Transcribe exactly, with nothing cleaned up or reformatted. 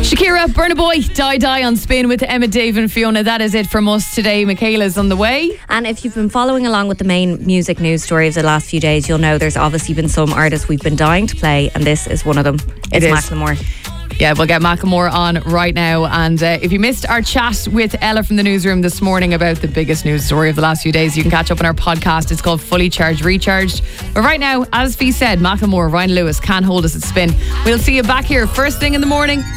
Shakira, Burna Boy, Die Die on Spin with Emma, Dave and Fiona. That is it from us today. Michaela's on the way. And if you've been following along with the main music news story of the last few days, you'll know there's obviously been some artists we've been dying to play, and this is one of them. It's It is. Macklemore. Yeah, we'll get Macklemore on right now. And uh, if you missed our chat with Ella from the newsroom this morning about the biggest news story of the last few days, you can catch up on our podcast. It's called Fully Charged Recharged. But right now, as Fee said, Macklemore, Ryan Lewis can't hold us at Spin. We'll see you back here first thing in the morning.